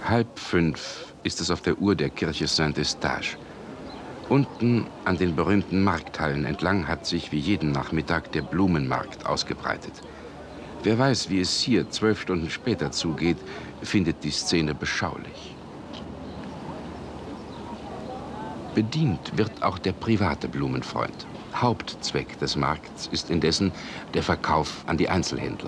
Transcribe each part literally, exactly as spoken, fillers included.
Halb fünf ist es auf der Uhr der Kirche Saint-Eustache. Unten an den berühmten Markthallen entlang hat sich wie jeden Nachmittag der Blumenmarkt ausgebreitet. Wer weiß, wie es hier zwölf Stunden später zugeht, findet die Szene beschaulich. Bedient wird auch der private Blumenfreund. Hauptzweck des Markts ist indessen der Verkauf an die Einzelhändler.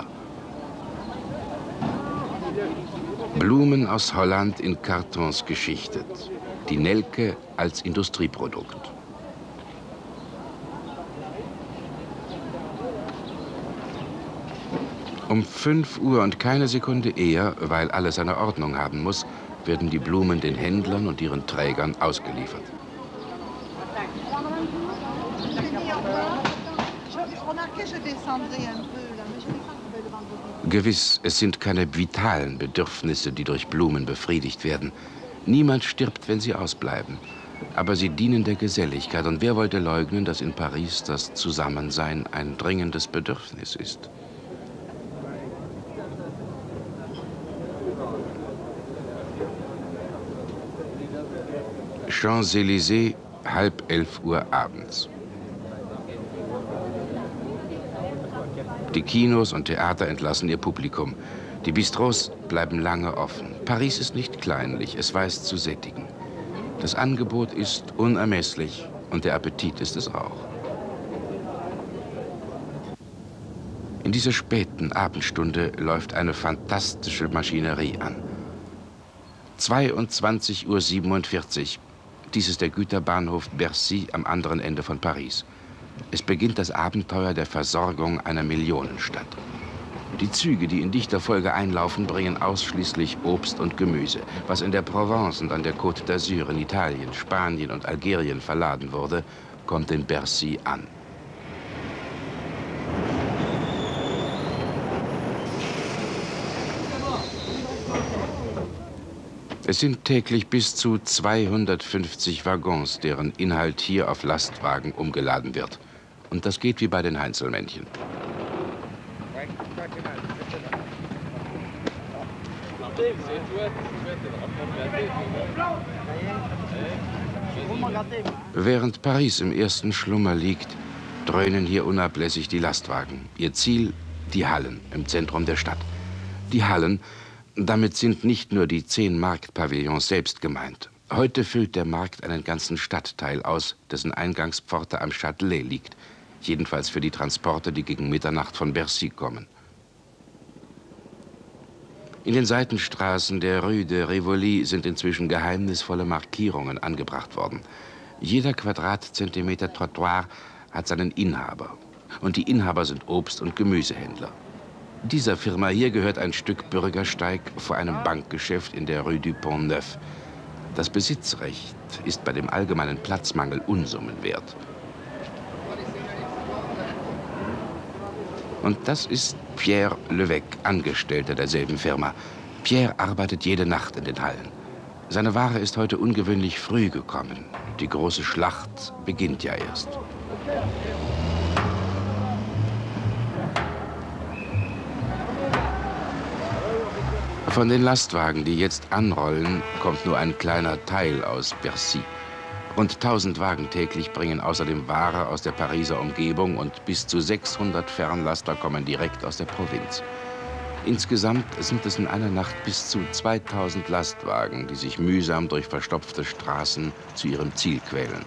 Blumen aus Holland in Kartons geschichtet. Die Nelke als Industrieprodukt. Um fünf Uhr und keine Sekunde eher, weil alles seine Ordnung haben muss, werden die Blumen den Händlern und ihren Trägern ausgeliefert. Gewiss, es sind keine vitalen Bedürfnisse, die durch Blumen befriedigt werden. Niemand stirbt, wenn sie ausbleiben. Aber sie dienen der Geselligkeit. Und wer wollte leugnen, dass in Paris das Zusammensein ein dringendes Bedürfnis ist? Champs-Élysées, halb elf Uhr abends. Die Kinos und Theater entlassen ihr Publikum. Die Bistros bleiben lange offen. Paris ist nicht kleinlich, es weiß zu sättigen. Das Angebot ist unermesslich und der Appetit ist es auch. In dieser späten Abendstunde läuft eine fantastische Maschinerie an. zweiundzwanzig Uhr siebenundvierzig. Dies ist der Güterbahnhof Bercy am anderen Ende von Paris. Es beginnt das Abenteuer der Versorgung einer Millionenstadt. Die Züge, die in dichter Folge einlaufen, bringen ausschließlich Obst und Gemüse. Was in der Provence und an der Côte d'Azur in Italien, Spanien und Algerien verladen wurde, kommt in Bercy an. Es sind täglich bis zu zweihundertfünfzig Waggons, deren Inhalt hier auf Lastwagen umgeladen wird. Und das geht wie bei den Heinzelmännchen. Während Paris im ersten Schlummer liegt, dröhnen hier unablässig die Lastwagen. Ihr Ziel, die Hallen im Zentrum der Stadt. Die Hallen, damit sind nicht nur die zehn Marktpavillons selbst gemeint. Heute füllt der Markt einen ganzen Stadtteil aus, dessen Eingangspforte am Châtelet liegt. Jedenfalls für die Transporte, die gegen Mitternacht von Bercy kommen. In den Seitenstraßen der Rue de Rivoli sind inzwischen geheimnisvolle Markierungen angebracht worden. Jeder Quadratzentimeter Trottoir hat seinen Inhaber. Und die Inhaber sind Obst- und Gemüsehändler. Dieser Firma hier gehört ein Stück Bürgersteig vor einem Bankgeschäft in der Rue du Pont-Neuf. Das Besitzrecht ist bei dem allgemeinen Platzmangel Unsummen wert. Und das ist Pierre Levesque, Angestellter derselben Firma. Pierre arbeitet jede Nacht in den Hallen. Seine Ware ist heute ungewöhnlich früh gekommen. Die große Schlacht beginnt ja erst. Von den Lastwagen, die jetzt anrollen, kommt nur ein kleiner Teil aus Bercy. Rund tausend Wagen täglich bringen außerdem Ware aus der Pariser Umgebung und bis zu sechshundert Fernlaster kommen direkt aus der Provinz. Insgesamt sind es in einer Nacht bis zu zweitausend Lastwagen, die sich mühsam durch verstopfte Straßen zu ihrem Ziel quälen.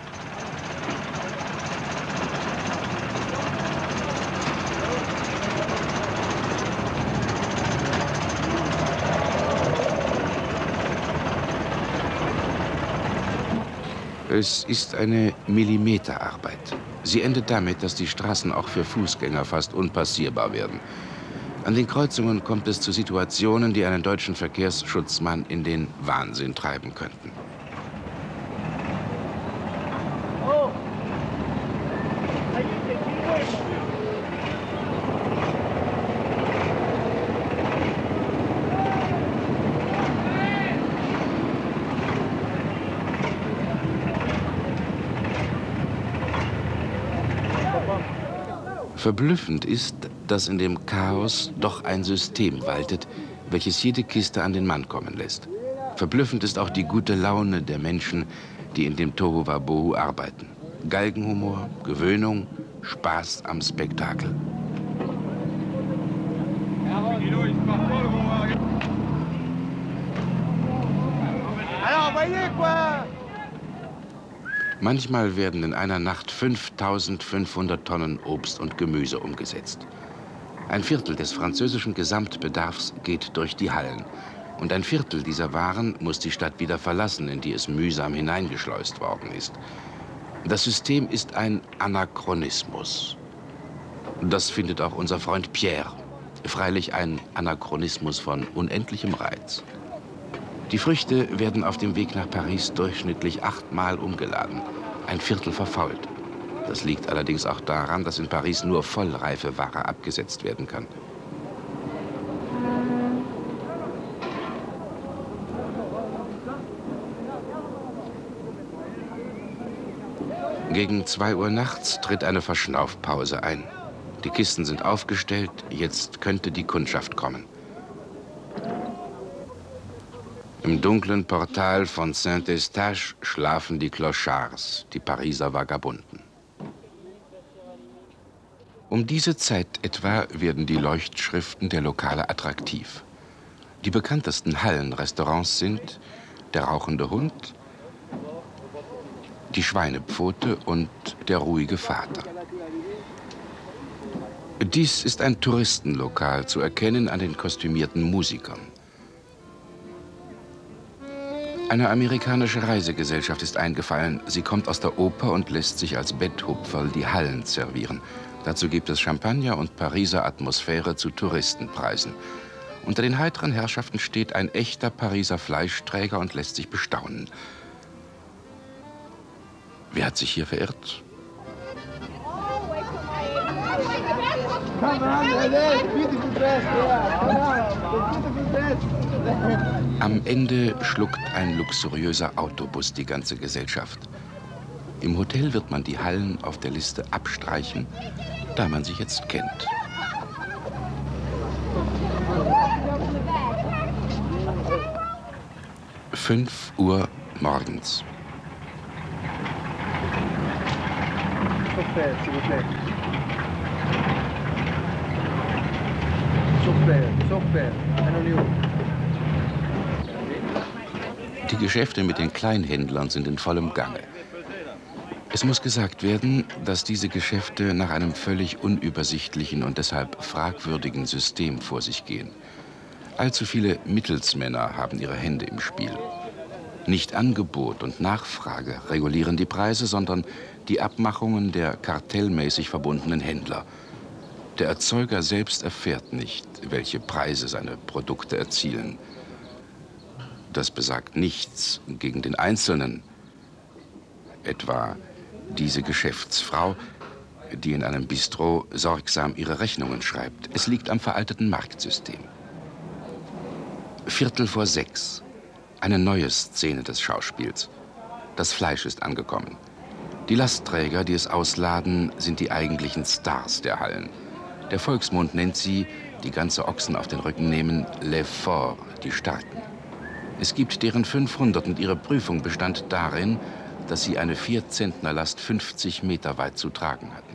Es ist eine Millimeterarbeit. Sie endet damit, dass die Straßen auch für Fußgänger fast unpassierbar werden. An den Kreuzungen kommt es zu Situationen, die einen deutschen Verkehrsschutzmann in den Wahnsinn treiben könnten. Verblüffend ist, dass in dem Chaos doch ein System waltet, welches jede Kiste an den Mann kommen lässt. Verblüffend ist auch die gute Laune der Menschen, die in dem Tohuwabohu arbeiten. Galgenhumor, Gewöhnung, Spaß am Spektakel. Manchmal werden in einer Nacht fünftausendfünfhundert Tonnen Obst und Gemüse umgesetzt. Ein Viertel des französischen Gesamtbedarfs geht durch die Hallen. Und ein Viertel dieser Waren muss die Stadt wieder verlassen, in die es mühsam hineingeschleust worden ist. Das System ist ein Anachronismus. Das findet auch unser Freund Pierre. Freilich ein Anachronismus von unendlichem Reiz. Die Früchte werden auf dem Weg nach Paris durchschnittlich achtmal umgeladen. Ein Viertel verfault. Das liegt allerdings auch daran, dass in Paris nur vollreife Ware abgesetzt werden kann. Gegen zwei Uhr nachts tritt eine Verschnaufpause ein. Die Kisten sind aufgestellt, jetzt könnte die Kundschaft kommen. Im dunklen Portal von Saint-Eustache schlafen die Clochards, die Pariser Vagabunden. Um diese Zeit etwa werden die Leuchtschriften der Lokale attraktiv. Die bekanntesten Hallenrestaurants sind der Rauchende Hund, die Schweinepfote und der Ruhige Vater. Dies ist ein Touristenlokal, zu erkennen an den kostümierten Musikern. Eine amerikanische Reisegesellschaft ist eingefallen. Sie kommt aus der Oper und lässt sich als Betthupferl die Hallen servieren. Dazu gibt es Champagner und Pariser Atmosphäre zu Touristenpreisen. Unter den heiteren Herrschaften steht ein echter Pariser Fleischträger und lässt sich bestaunen. Wer hat sich hier verirrt? Am Ende schluckt ein luxuriöser Autobus die ganze Gesellschaft. Im Hotel wird man die Hallen auf der Liste abstreichen, da man sie jetzt kennt. Fünf Uhr morgens. Die Geschäfte mit den Kleinhändlern sind in vollem Gange. Es muss gesagt werden, dass diese Geschäfte nach einem völlig unübersichtlichen und deshalb fragwürdigen System vor sich gehen. Allzu viele Mittelsmänner haben ihre Hände im Spiel. Nicht Angebot und Nachfrage regulieren die Preise, sondern die Abmachungen der kartellmäßig verbundenen Händler. Der Erzeuger selbst erfährt nicht, welche Preise seine Produkte erzielen. Das besagt nichts gegen den Einzelnen, etwa diese Geschäftsfrau, die in einem Bistro sorgsam ihre Rechnungen schreibt. Es liegt am veralteten Marktsystem. Viertel vor sechs. Eine neue Szene des Schauspiels. Das Fleisch ist angekommen. Die Lastträger, die es ausladen, sind die eigentlichen Stars der Hallen. Der Volksmund nennt sie, die ganze Ochsen auf den Rücken nehmen, les forts, die Starken. Es gibt deren fünfhundert und ihre Prüfung bestand darin, dass sie eine Vierzentnerlast fünfzig Meter weit zu tragen hatten.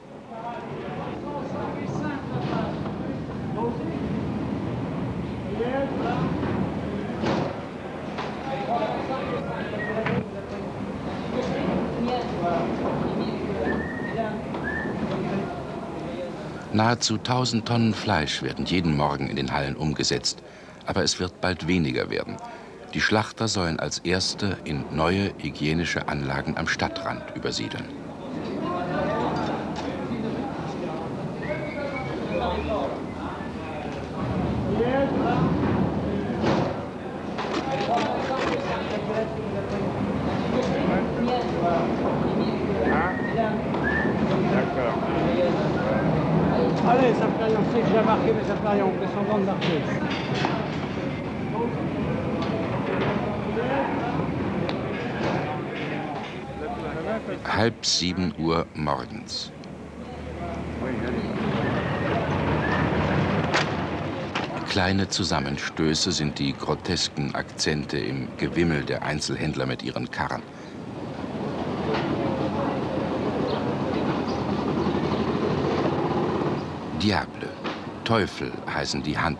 Nahezu tausend Tonnen Fleisch werden jeden Morgen in den Hallen umgesetzt, aber es wird bald weniger werden. Die Schlachter sollen als Erste in neue hygienische Anlagen am Stadtrand übersiedeln. Allez, ça fait rien, on sait que j'ai marqué, mais ça fait rien, on fait semblant de marquer. Halb sieben Uhr morgens. Kleine Zusammenstöße sind die grotesken Akzente im Gewimmel der Einzelhändler mit ihren Karren. Diable, Teufel heißen die Hand